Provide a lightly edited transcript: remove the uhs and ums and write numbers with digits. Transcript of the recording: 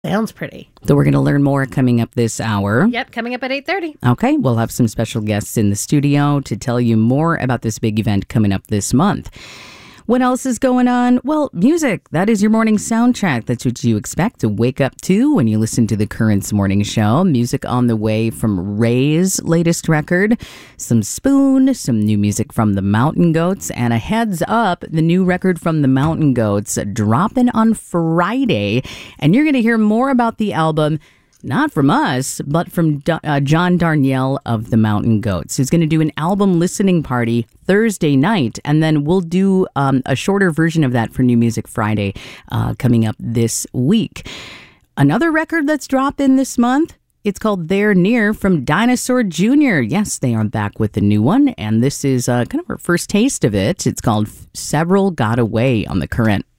Sounds pretty. So we're going to learn more coming up this hour. Yep, coming up at 8:30. Okay, we'll have some special guests in the studio to tell you more about this big event coming up this month. What else is going on? Well, music. That is your morning soundtrack. That's what you expect to wake up to when you listen to the Currents Morning Show. Music on the way from Ray's latest record, some Spoon, some new music from the Mountain Goats, and a heads up, the new record from the Mountain Goats dropping on Friday. And you're going to hear more about the album, not from us, but from John Darnielle of the Mountain Goats, who's going to do an album listening party Thursday night. And then we'll do a shorter version of that for New Music Friday coming up this week. Another record that's dropping this month, it's called They're Near from Dinosaur Jr. Yes, they are back with the new one. And this is kind of our first taste of it. It's called Several Got Away on The Current.